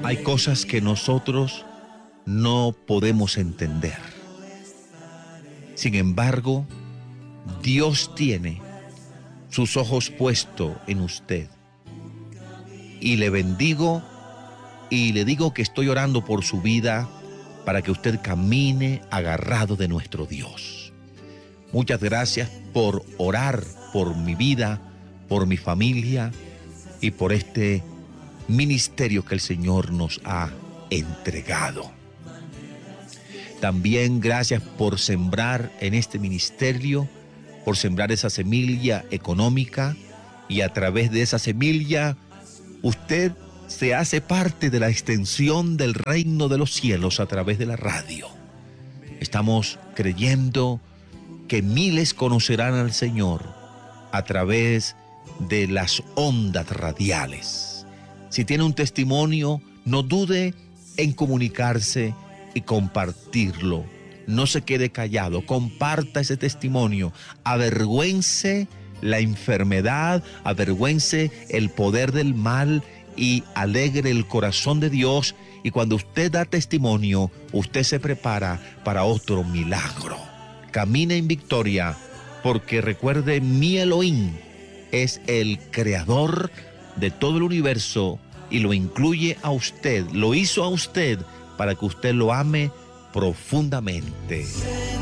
Hay cosas que nosotros no podemos entender. Sin embargo, Dios tiene sus ojos puestos en usted. Y le bendigo y le digo que estoy orando por su vida para que usted camine agarrado de nuestro Dios. Muchas gracias por orar por mi vida, por mi familia y por este ministerio que el Señor nos ha entregado. También gracias por sembrar en este ministerio, por sembrar esa semilla económica, y a través de esa semilla usted se hace parte de la extensión del reino de los cielos a través de la radio. Estamos creyendo que miles conocerán al Señor a través de las ondas radiales. Si tiene un testimonio, no dude en comunicarse y compartirlo. No se quede callado, comparta ese testimonio, avergüence la enfermedad, avergüence el poder del mal y alegre el corazón de Dios. Y cuando usted da testimonio, usted se prepara para otro milagro. Camine en victoria, porque recuerde, mi Elohim es el creador de todo el universo y lo incluye a usted, lo hizo a usted para que usted lo ame profundamente.